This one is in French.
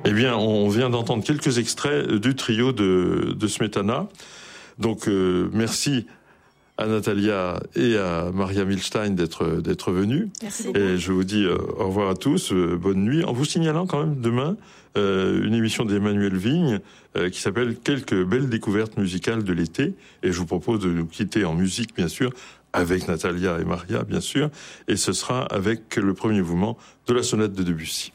Eh bien, on vient d'entendre quelques extraits du trio de Smetana. Donc, merci à Natalia et à Maria Milstein d'être venus. Merci. Et je vous dis au revoir à tous, bonne nuit, en vous signalant quand même demain une émission d'Emmanuel Vigne qui s'appelle « Quelques belles découvertes musicales de l'été ». Et je vous propose de nous quitter en musique, bien sûr, avec Natalia et Maria, bien sûr. Et ce sera avec le premier mouvement de la sonate de Debussy.